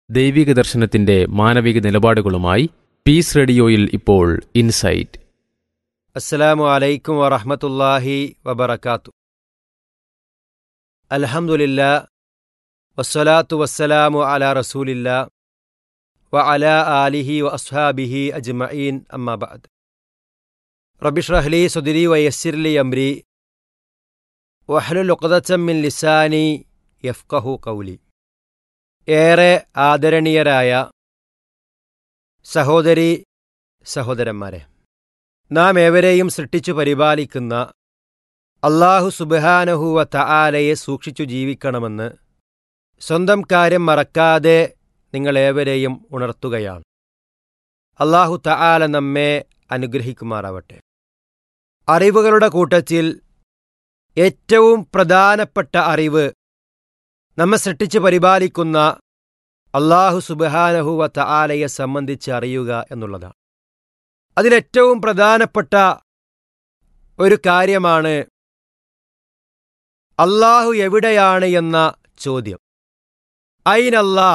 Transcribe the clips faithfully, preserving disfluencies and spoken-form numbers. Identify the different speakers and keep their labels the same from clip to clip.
Speaker 1: ദൈവിക ദർശനത്തിന്റെ മാനവിക നിലപാടുകളുമായി പീസ് റേഡിയോയിൽ ഇപ്പോൾ ഇൻസൈറ്റ്.
Speaker 2: അസ്സലാമു അലൈക്കും വറഹ്മത്തുള്ളാഹി വബറകാത്തു. അൽഹംദുലില്ലാ വസ്സലാത്തു വസ്സലാമു അലാ റസൂലില്ലാ വഅലാ ആലിഹി വഅസ്ഹാബിഹി അജ്മഈൻ, അമ്മാ ബഅദ്. റബ്ബി ഇശ്റഹ് ലീ സദ്രി വയസ്സിർ ലി അംരി വഹ്ലുൽ ഉഖ്ദതം മിൻ ലിസാനി യഫ്ഖഹു ഖൗലി. ഏറെ ആദരണീയരായ സഹോദരി സഹോദരന്മാരെ, നാം ഏവരെയും സൃഷ്ടിച്ചു പരിപാലിക്കുന്ന അല്ലാഹു സുബ്ഹാനഹു വ തആലയെ സൂക്ഷിച്ചു ജീവിക്കണമെന്ന് സ്വന്തം കാര്യം മറക്കാതെ നിങ്ങളേവരെയും ഉണർത്തുകയാണ്. അല്ലാഹു തആല നമ്മെ അനുഗ്രഹിക്കുമാറാവട്ടെ. അറിവുകളുടെ കൂട്ടത്തിൽ ഏറ്റവും പ്രധാനപ്പെട്ട അറിവ് നമ്മെ സൃഷ്ടിച്ച് പരിപാലിക്കുന്ന അല്ലാഹു സുബ്ഹാനഹു വ തആലയെ സംബന്ധിച്ച് അറിയുക എന്നുള്ളതാണ്. അതിലേറ്റവും പ്രധാനപ്പെട്ട ഒരു കാര്യമാണ് അല്ലാഹു എവിടെയാണ് എന്ന ചോദ്യം. ഐനല്ലാ,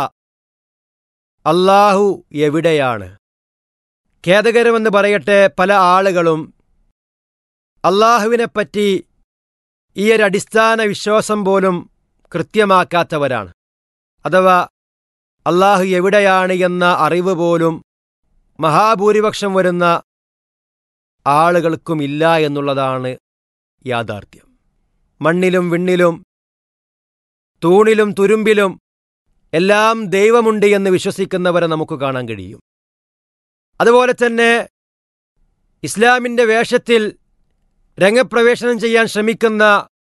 Speaker 2: അല്ലാഹു എവിടെയാണ്? ഖേദകരമെന്ന് പറയട്ടെ, പല ആളുകളും അല്ലാഹുവിനെപ്പറ്റി ഈ ഒരു അടിസ്ഥാന വിശ്വാസം പോലും കൃത്യമാക്കാത്തവരാണ്. അഥവാ അല്ലാഹു എവിടെയാണ് എന്ന അറിവ് പോലും മഹാഭൂരിപക്ഷം വരുന്ന ആളുകൾക്കും ഇല്ല എന്നുള്ളതാണ് യാഥാർത്ഥ്യം. മണ്ണിലും വിണ്ണിലും തൂണിലും തുരുമ്പിലും എല്ലാം ദൈവമുണ്ട് എന്ന് വിശ്വസിക്കുന്നവരെ നമുക്ക് കാണാൻ കഴിയും. അതുപോലെ തന്നെ ഇസ്ലാമിൻ്റെ വേഷത്തിൽ രംഗപ്രവേശനം ചെയ്യാൻ ശ്രമിക്കുന്ന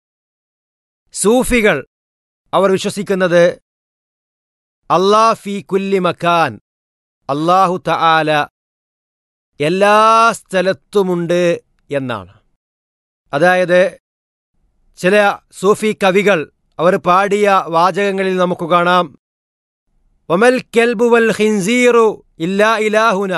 Speaker 2: സൂഫികൾ, അവർ വിശ്വസിക്കുന്നത് അല്ലാഹ് ഫീ കുല്ലി മക്കാൻ, അല്ലാഹു തആല എല്ലാ സ്ഥലത്തുമുണ്ട് എന്നാണ്. അതായത് ചില സൂഫി കവികൾ അവർ പാടിയ വാചകങ്ങളിൽ നമുക്ക് കാണാം, വമൽ കൽബു വൽ ഖിൻസീറു ഇല്ലാ ഇലാഹുന,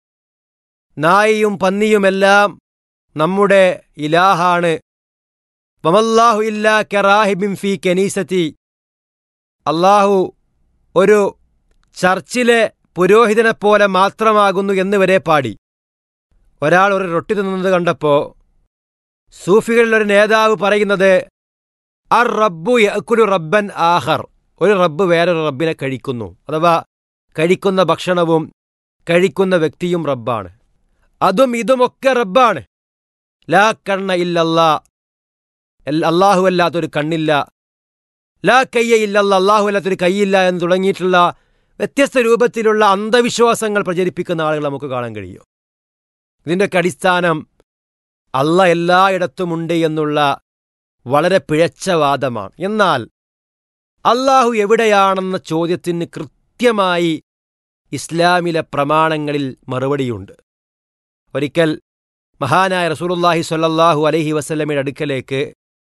Speaker 2: നായിയും പന്നിയുമെല്ലാം നമ്മുടെ ഇലാഹാണ്. വമല്ലാഹു ഇല്ലാ കറാഹിബിൻ ഫീ കനീസതി, അല്ലാഹു ഒരു ചർച്ചിലെ പുരോഹിതനെപ്പോലെ മാത്രമാകുന്നു എന്ന് വരെ പാടി. ഒരാൾ ഒരു റൊട്ടി തിന്നുന്നത് കണ്ടപ്പോൾ സൂഫികളിലൊരു നേതാവ് പറയുന്നത്, അർ റബ്ബു യഅ്കുലു റബ്ബൻ ആഖർ, ഒരു റബ്ബ് വേറൊരു റബ്ബിനെ കഴിക്കുന്നു. അഥവാ കഴിക്കുന്ന ഭക്ഷണവും കഴിക്കുന്ന വ്യക്തിയും റബ്ബാണ്. അതും ഇതുമൊക്കെ റബ്ബാണ്. ലാ കണ്ണ ഇല്ലല്ലാ, അല്ലാഹു അല്ലാത്തൊരു കണ്ണില്ല. ലാ കയ്യ ഇല്ലല്ലാ, അല്ലാഹു അല്ലാത്തൊരു കൈയില്ല എന്ന് തുടങ്ങിയിട്ടുള്ള വ്യത്യസ്ത രൂപത്തിലുള്ള അന്ധവിശ്വാസങ്ങൾ പ്രചരിപ്പിക്കുന്ന ആളുകൾ നമുക്ക് കാണാൻ കഴിയും. ഇതിൻ്റെയൊക്കെ അടിസ്ഥാനം അള്ള എല്ലായിടത്തുമുണ്ട് എന്നുള്ള വളരെ പിഴച്ച വാദമാണ്. എന്നാൽ അല്ലാഹു എവിടെയാണെന്ന ചോദ്യത്തിന് കൃത്യമായി ഇസ്ലാമിലെ പ്രമാണങ്ങളിൽ മറുപടിയുണ്ട്. ഒരിക്കൽ മഹാനായ റസൂലുള്ളാഹി സ്വല്ലല്ലാഹു അലൈഹി വസല്ലമയുടെ അടുക്കലേക്ക്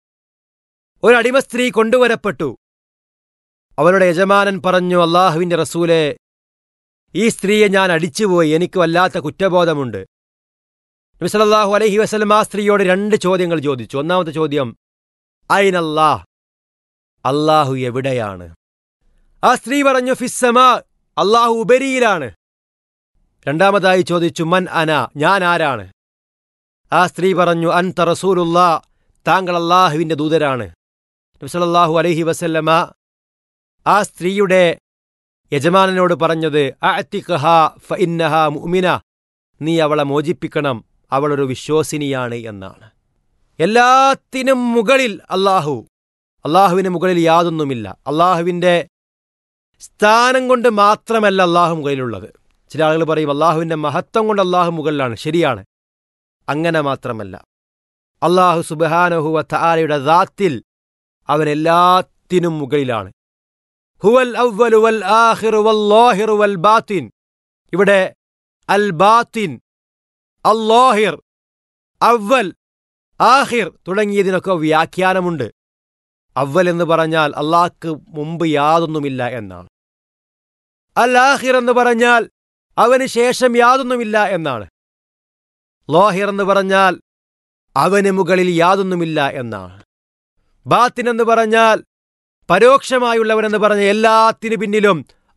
Speaker 2: ഒരു അടിമ സ്ത്രീ കൊണ്ടുവരപ്പെട്ടു. അവരുടെ യജമാനൻ പറഞ്ഞു, അല്ലാഹുവിൻ്റെ റസൂലേ, ഈ സ്ത്രീയെ ഞാൻ അടിച്ചുപോയി, എനിക്ക് വല്ലാത്ത കുറ്റബോധമുണ്ട്. നബി സല്ലല്ലാഹു അലൈഹി വസല്ലം ആ സ്ത്രീയോട് രണ്ട് ചോദ്യങ്ങൾ ചോദിച്ചു. ഒന്നാമത്തെ ചോദ്യം, ഐനല്ലാഹ്, അല്ലാഹു എവിടെയാണ്? ആ സ്ത്രീ പറഞ്ഞു, ഫിസ്സമാ, അല്ലാഹു ഉപരിയിലാണ്. രണ്ടാമതായി ചോദിച്ചു, മൻ അന, ഞാൻ ആരാണ്? ആ സ്ത്രീ പറഞ്ഞു, അൻത റസൂലുള്ളാഹ്, താങ്കൾ അല്ലാഹുവിൻ്റെ ദൂതരാണ്. നബി സല്ലല്ലാഹു അലൈഹി വസല്ലമ ആ സ്ത്രീയുടെ യജമാനനോട് പറഞ്ഞത്, അഅ്തിഖഹാ ഫഇന്നഹാ മുഅ്മിന, നീ അവളെ മോചിപ്പിക്കണം, അവളൊരു വിശ്വാസിനിയാണ് എന്നാണ്. എല്ലാത്തിനും മുകളിൽ അല്ലാഹു, അല്ലാഹുവിന് മുകളിൽ യാതൊന്നുമില്ല. അല്ലാഹുവിൻ്റെ സ്ഥാനം കൊണ്ട് മാത്രമല്ല അല്ലാഹു മുകളിലുള്ളത്. ചില ആളുകൾ പറയും അല്ലാഹുവിൻ്റെ മഹത്വം കൊണ്ട് അല്ലാഹു മുകളിലാണ്. ശരിയാണ്, അങ്ങനെ മാത്രമല്ല. അല്ലാഹു സുബ്ഹാനഹു വ തആലയുടെ ദാത്തിൽ അവൻ എല്ലാത്തിനും മുകളിലാണ്. ഹുവൽ അവ്വലു വൽ ആഖിറു വൽ ളാഹിറു വൽ ബാത്തിൻ. ഇവിടെ അൽ ബാത്തിൻ, അല്ലാഹിർ, അവ്വൽ, ആഖിർ തുടങ്ങിയതിനൊക്കെ വ്യാഖ്യാനമുണ്ട്. അവ്വൽ എന്ന് പറഞ്ഞാൽ അല്ലാഹ്ക്ക് മുമ്പ് യാതൊന്നുമില്ല എന്നാണ്. അൽ ആഖിർ എന്ന് പറഞ്ഞാൽ അവന് ശേഷം യാതൊന്നുമില്ല എന്നാണ്. ളാഹിർ എന്ന് പറഞ്ഞാൽ അവന് മുകളിൽ യാതൊന്നുമില്ല എന്നാണ്. ബാത്തിൻ എന്ന് പറഞ്ഞാൽ പരോക്ഷമായുള്ളവനെന്ന് പറഞ്ഞ എല്ലാത്തിനു പിന്നിലും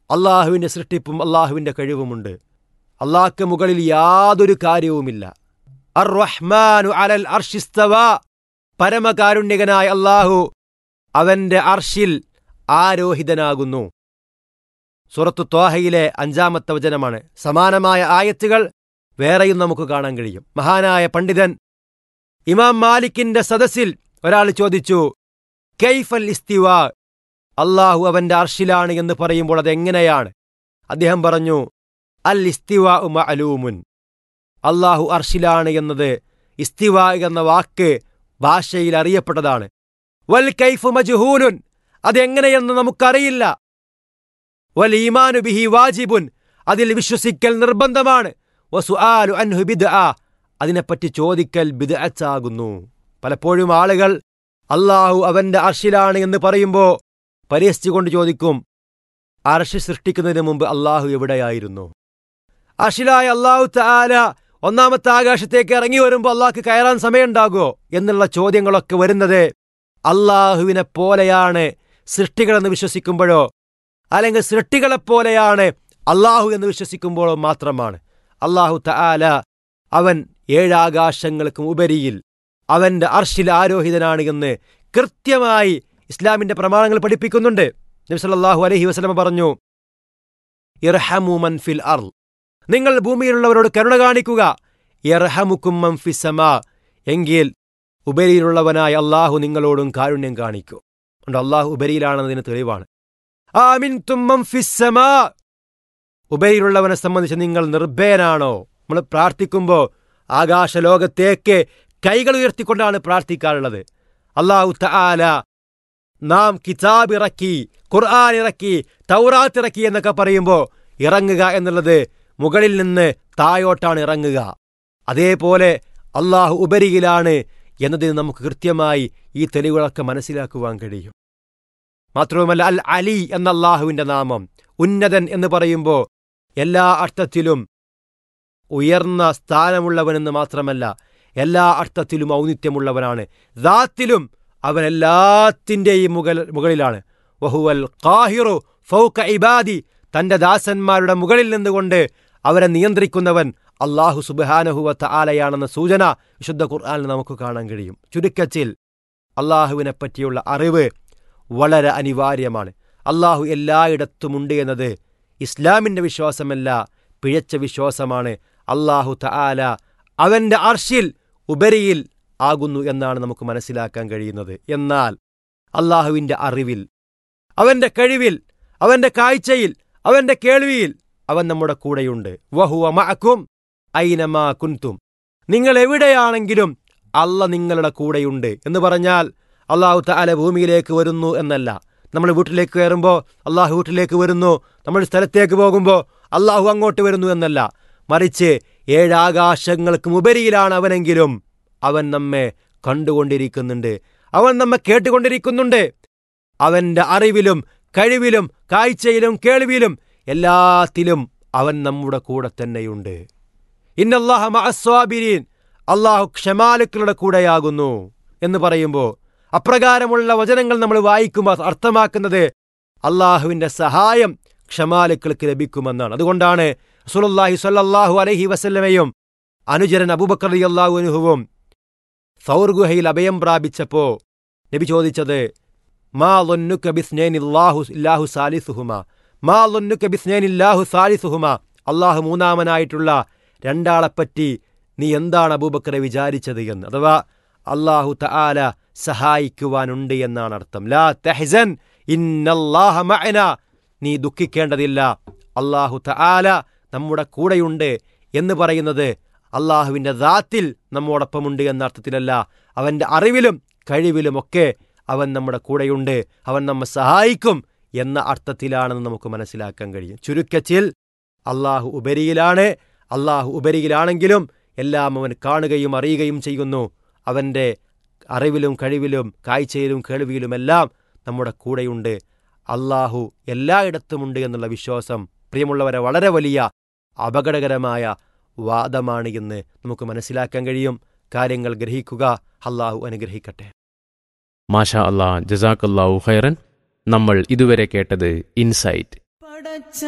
Speaker 2: അള്ളാഹുവിൻ്റെ സൃഷ്ടിപ്പും അള്ളാഹുവിൻ്റെ കഴിവുമുണ്ട്. അള്ളാഹ്ക്ക് മുകളിൽ യാതൊരു കാര്യവുമില്ല. അർ റഹ്മാനു അലൽ അർശിസ്തവാ, പരമകാരുണ്യകനായ അള്ളാഹു അവൻ്റെ അർഷിൽ ആരോഹിതനാകുന്നു. സൂറത്തു ത്വാഹയിലെ അഞ്ചാമത്തെ വചനമാണ്. സമാനമായ ആയത്തുകൾ വേറെയും നമുക്ക് കാണാൻ കഴിയും. മഹാനായ പണ്ഡിതൻ ഇമാം മാലിക്കിന്റെ സദസ്സിൽ ഒരാൾ ചോദിച്ചു, കൈഫൽ ഇസ്തിവാ, അള്ളാഹു അവന്റെ അർഷിലാണ് എന്ന് പറയുമ്പോൾ അതെങ്ങനെയാണ്? അദ്ദേഹം പറഞ്ഞു, അൽ ഇസ്തിവാ മഅലൂമുൻ, അള്ളാഹു അർഷിലാണ് എന്നത് ഇസ്തിവാ എന്ന വാക്ക് ഭാഷയിൽ അറിയപ്പെട്ടതാണ്. വൽ കൈഫു മജ്ഹൂലുൻ, അതെങ്ങനെയെന്ന് നമുക്കറിയില്ല. വൽ ഈമാനു ബിഹി വാജിബുൻ, അതിൽ വിശ്വസിക്കൽ നിർബന്ധമാണ്. വസുആലു അൻഹു ബിദ്അ, അതിനെപ്പറ്റി ചോദിക്കൽ ബിദ്അത്താകുന്നു. പലപ്പോഴും ആളുകൾ അള്ളാഹു അവന്റെ അർഷിലാണ് എന്ന് പറയുമ്പോൾ പരിഹസിച്ചുകൊണ്ട് ചോദിക്കും, അർഷ് സൃഷ്ടിക്കുന്നതിന് മുമ്പ് അള്ളാഹു എവിടെയായിരുന്നു? അർഷിലായ അള്ളാഹു തആല ഒന്നാമത്തെ ആകാശത്തേക്ക് ഇറങ്ങി വരുമ്പോൾ അള്ളാഹ്ക്ക് കയറാൻ സമയമുണ്ടാകുമോ എന്നുള്ള ചോദ്യങ്ങളൊക്കെ വരുന്നത് അള്ളാഹുവിനെ പോലെയാണ് സൃഷ്ടികളെന്ന് വിശ്വസിക്കുമ്പോഴോ അല്ലെങ്കിൽ സൃഷ്ടികളെപ്പോലെയാണ് അള്ളാഹു എന്ന് വിശ്വസിക്കുമ്പോഴോ മാത്രമാണ്. അള്ളാഹു തആല അവൻ ഏഴാകാശങ്ങൾക്കും ഉപരിയിൽ അവന്റെ അർഷിൽ ആരോഹിതനാണ് എന്ന് കൃത്യമായി ഇസ്ലാമിന്റെ പ്രമാണങ്ങൾ പഠിപ്പിക്കുന്നുണ്ട്. നബി സല്ലല്ലാഹു അലൈഹി വസല്ലം പറഞ്ഞു, ഇർഹമു മൻ ഫിൽ അർള്, നിങ്ങൾ ഭൂമിയിലുള്ളവരോട് കരുണ കാണിക്കുക. യർഹമുക്കും മൻ ഫിസ് സമാ, എങ്കിൽ ഉപരിയിലുള്ളവനായ അള്ളാഹു നിങ്ങളോടും കാരുണ്യം കാണിക്കൂ. അതുകൊണ്ട് അള്ളാഹു ഉപരിയിലാണെന്നതിന് തെളിവാണ്. ആമിൻതും മൻ ഫിസ് സമാ, ഉപരിയിലുള്ളവനെ സംബന്ധിച്ച് നിങ്ങൾ നിർഭയനാണോ? നമ്മൾ പ്രാർത്ഥിക്കുമ്പോൾ ആകാശലോകത്തേക്ക് കൈകൾ ഉയർത്തിക്കൊണ്ടാണ് പ്രാർത്ഥിക്കാറുള്ളത്. അല്ലാഹു തആല നാം കിതാബ് ഇറക്കി, ഖുർആൻ ഇറക്കി, തൗറാത്ത് ഇറക്കി എന്നൊക്കെ പറയുമ്പോൾ ഇറങ്ങുക എന്നുള്ളത് മുകളിൽ നിന്ന് താഴോട്ടാണ് ഇറങ്ങുക. അതേപോലെ അള്ളാഹു ഉപരിയിലാണ് എന്നതിന് നമുക്ക് കൃത്യമായി ഈ തെളിവുകളൊക്കെ മനസ്സിലാക്കുവാൻ കഴിയും. മാത്രവുമല്ല, അൽ അലി എന്ന അള്ളാഹുവിന്റെ നാമം, ഉന്നതൻ എന്ന് പറയുമ്പോൾ എല്ലാ അർത്ഥത്തിലും ഉയർന്ന സ്ഥാനമുള്ളവനെന്ന് മാത്രമല്ല, എല്ലാ അർത്ഥത്തിലും ഔന്നിത്യമുള്ളവനാണ്. ദാത്തിലും അവൻ എല്ലാത്തിൻ്റെയും മുകൾ മുകളിലാണ്. വഹുവൽ ഖാഹിറു ഫൗക ഇബാദി, തന്റെ ദാസന്മാരുടെ മുകളിൽ നിന്നുകൊണ്ട് അവരെ നിയന്ത്രിക്കുന്നവൻ അല്ലാഹു സുബ്ഹാനഹു വ തആലയാണെന്ന സൂചന വിശുദ്ധ ഖുർആനിൽ നമുക്ക് കാണാൻ കഴിയും. ചുരുക്കത്തിൽ അള്ളാഹുവിനെ പറ്റിയുള്ള അറിവ് വളരെ അനിവാര്യമാണ്. അള്ളാഹു എല്ലായിടത്തുമുണ്ട് എന്നത് ഇസ്ലാമിൻ്റെ വിശ്വാസമല്ല, പിഴച്ച വിശ്വാസമാണ്. അല്ലാഹു തആല അവന്റെ അർഷിൽ ഉപരിയിൽ ആകുന്നു എന്നാണ് നമുക്ക് മനസ്സിലാക്കാൻ കഴിയുന്നത്. എന്നാൽ അള്ളാഹുവിൻ്റെ അറിവിൽ, അവന്റെ കഴിവിൽ, അവന്റെ കാഴ്ചയിൽ, അവന്റെ കേൾവിയിൽ അവൻ നമ്മുടെ കൂടെയുണ്ട്. വഹുവ മഅക്കും ഐനമാ കുൻതും, നിങ്ങൾ എവിടെയാണെങ്കിലും അള്ള നിങ്ങളുടെ കൂടെയുണ്ട് എന്ന് പറഞ്ഞാൽ അള്ളാഹു തആല ഭൂമിയിലേക്ക് വരുന്നു എന്നല്ല. നമ്മൾ വീട്ടിലേക്ക് കയറുമ്പോൾ അള്ളാഹു വീട്ടിലേക്ക് വരുന്നു, നമ്മൾ സ്ഥലത്തേക്ക് പോകുമ്പോൾ അള്ളാഹു അങ്ങോട്ട് വരുന്നു എന്നല്ല. മറിച്ച് ഏഴാകാശങ്ങൾക്കും ഉപരിയിലാണ് അവനെങ്കിലും അവൻ നമ്മെ കണ്ടുകൊണ്ടിരിക്കുന്നുണ്ട്, അവൻ നമ്മെ കേട്ടുകൊണ്ടിരിക്കുന്നുണ്ട്. അവന്റെ അറിവിലും കഴിവിലും കാഴ്ചയിലും കേൾവിയിലും എല്ലാത്തിലും അവൻ നമ്മുടെ കൂടെ തന്നെയുണ്ട്. ഇന്നല്ലാഹ മഅസ്സാബിരീൻ, അള്ളാഹു ക്ഷമാലുക്കളുടെ കൂടെയാകുന്നു എന്ന് പറയുമ്പോൾ അപ്രകാരമുള്ള വചനങ്ങൾ നമ്മൾ വായിക്കുമ്പോൾ അർത്ഥമാക്കുന്നത് അള്ളാഹുവിൻ്റെ സഹായം ക്ഷമാലുക്കൾക്ക് ലഭിക്കുമെന്നാണ്. അതുകൊണ്ടാണ് റസൂലുള്ളാഹി സ്വല്ലല്ലാഹു അലൈഹി വസല്ലമയും അനുചരൻ അബൂബക്കർ റളിയല്ലാഹു അൻഹുവും സൗർ ഗുഹയിൽ അഭയം പ്രാപിച്ചപ്പോൾ നബി ചോദിച്ചത്, മാ ളന്നുക ബിസ്നൈനില്ലാഹു ഇല്ലാഹു സാലിസുഹുമാ, മാ ളന്നുക ബിസ്നൈനില്ലാഹു സാലിസുഹുമാ, അള്ളാഹു മൂന്നാമനായിട്ടുള്ള രണ്ടാളെപ്പറ്റി നീ എന്താണ് അബൂബക്കറെ വിചാരിച്ചത് എന്ന്. അഥവാ അള്ളാഹു തആല സഹായിക്കുവാനുണ്ട് എന്നാണ് അർത്ഥം. ലാ തഹ്സൻ ഇന്നല്ലാഹ മഅനാ, നീ ദുഃഖിക്കേണ്ടതില്ല, അള്ളാഹു തആല നമ്മുടെ കൂടെയുണ്ട് എന്ന് പറയുന്നത് അള്ളാഹുവിൻ്റെ ദാത്തിൽ നമ്മോടൊപ്പമുണ്ട് എന്ന അർത്ഥത്തിലല്ല, അവൻ്റെ അറിവിലും കഴിവിലുമൊക്കെ അവൻ നമ്മുടെ കൂടെയുണ്ട്, അവൻ നമ്മെ സഹായിക്കും എന്ന അർത്ഥത്തിലാണെന്ന് നമുക്ക് മനസ്സിലാക്കാൻ കഴിയും. ചുരുക്കത്തിൽ അള്ളാഹു ഉപരിയിലാണ്. അള്ളാഹു ഉപരിയിലാണെങ്കിലും എല്ലാം അവൻ കാണുകയും അറിയുകയും ചെയ്യുന്നു. അവൻ്റെ അറിവിലും കഴിവിലും കാഴ്ചയിലും കേൾവിയിലുമെല്ലാം നമ്മുടെ കൂടെയുണ്ട്. അള്ളാഹു എല്ലായിടത്തുമുണ്ട് എന്നുള്ള വിശ്വാസം പ്രിയമുള്ളവരെ വളരെ വലിയ അപകടകരമായ വാദമാണ് എന്ന് നമുക്ക് മനസ്സിലാക്കാൻ കഴിയും. കാര്യങ്ങൾ ഗ്രഹിക്കുക. അള്ളാഹു അനുഗ്രഹിക്കട്ടെ.
Speaker 1: മാഷാ അല്ലാ, ജസാക്കല്ലാഹു ഖൈറൻ. നമ്മൾ ഇതുവരെ കേട്ടത് ഇൻസൈറ്റ്.
Speaker 3: പടച്ച